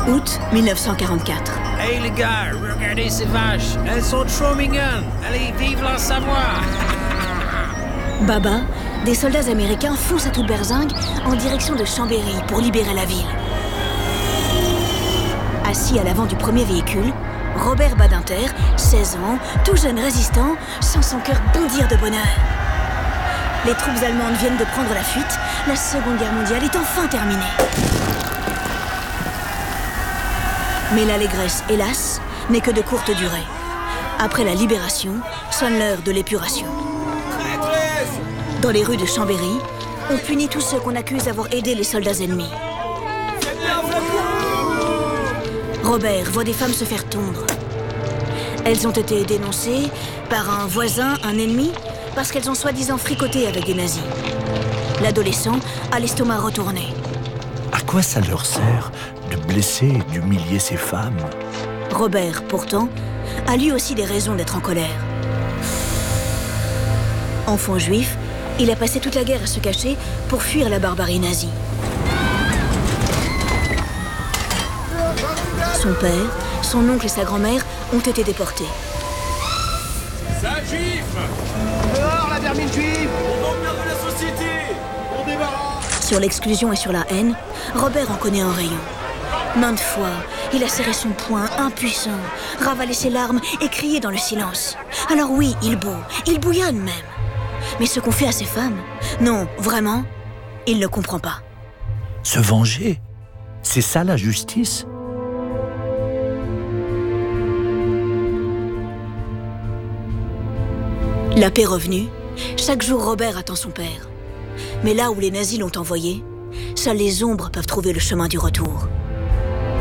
Août 1944. Hey les gars, regardez ces vaches, elles sont trop mignonnes. Allez, vive la Savoie. Baba, des soldats américains foncent à toute berzingue en direction de Chambéry pour libérer la ville. Assis à l'avant du premier véhicule, Robert Badinter, 16 ans, tout jeune résistant, sent son cœur bondir de bonheur. Les troupes allemandes viennent de prendre la fuite, la Seconde Guerre mondiale est enfin terminée. Mais l'allégresse, hélas, n'est que de courte durée. Après la libération, sonne l'heure de l'épuration. Dans les rues de Chambéry, on punit tous ceux qu'on accuse d'avoir aidé les soldats ennemis. Robert voit des femmes se faire tondre. Elles ont été dénoncées par un voisin, un ennemi, parce qu'elles ont soi-disant fricoté avec des nazis. L'adolescent a l'estomac retourné. À quoi ça leur sert de blesser et d'humilier ces femmes? Robert, pourtant, a lui aussi des raisons d'être en colère. Enfant juif, il a passé toute la guerre à se cacher pour fuir la barbarie nazie. Son père, son oncle et sa grand-mère ont été déportés. Sale juif! Dehors la vermine juive! On va perdre la société! On débarrasse! Sur l'exclusion et sur la haine, Robert en connaît un rayon. Maintes fois, il a serré son poing, impuissant, ravalé ses larmes et crié dans le silence. Alors oui, il bouillonne même. Mais ce qu'on fait à ces femmes, non, vraiment, il ne comprend pas. Se venger? C'est ça la justice? La paix revenue, chaque jour Robert attend son père. Mais là où les nazis l'ont envoyé, seules les ombres peuvent trouver le chemin du retour.